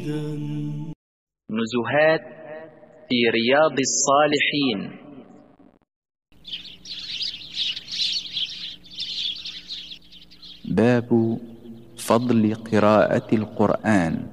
نزهات في رياض الصالحين. باب فضل قراءة القرآن.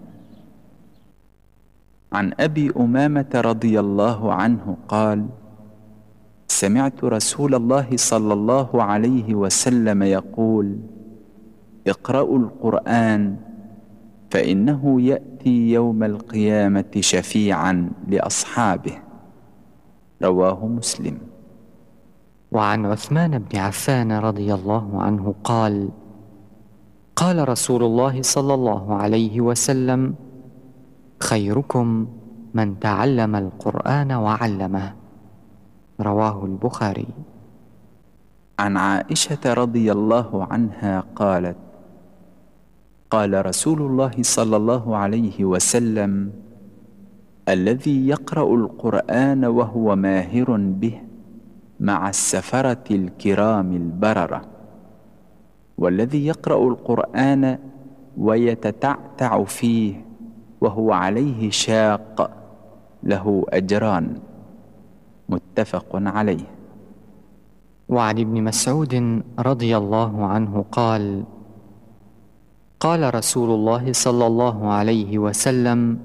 عن أبي أمامة رضي الله عنه قال: سمعت رسول الله صلى الله عليه وسلم يقول: اقرأوا القرآن فإنه يأتي يوم القيامة شفيعا لأصحابه. رواه مسلم. وعن عثمان بن عفان رضي الله عنه قال: قال رسول الله صلى الله عليه وسلم: خيركم من تعلم القرآن وعلمه. رواه البخاري. عن عائشة رضي الله عنها قالت: قال رسول الله صلى الله عليه وسلم: الذي يقرأ القرآن وهو ماهر به مع السفرة الكرام البررة، والذي يقرأ القرآن ويتتعتع فيه وهو عليه شاق له أجران. متفق عليه. وعن ابن مسعود رضي الله عنه قال: قال رسول الله صلى الله عليه وسلم: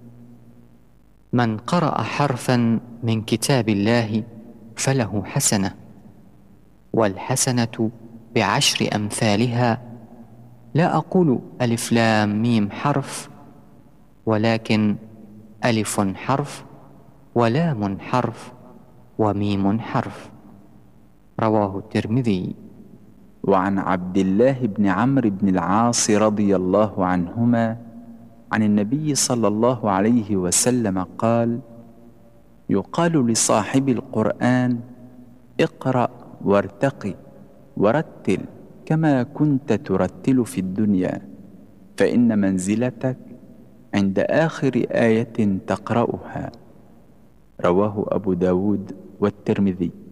من قرأ حرفا من كتاب الله فله حسنة، والحسنة ب10 أمثالها، لا أقول ألف لام ميم حرف، ولكن ألف حرف ولام حرف وميم حرف. رواه الترمذي. وعن عبد الله بن عمرو بن العاص رضي الله عنهما عن النبي صلى الله عليه وسلم قال: يقال لصاحب القرآن: اقرأ وارتقي ورتل كما كنت ترتل في الدنيا، فإن منزلتك عند آخر آية تقرأها. رواه أبو داود والترمذي.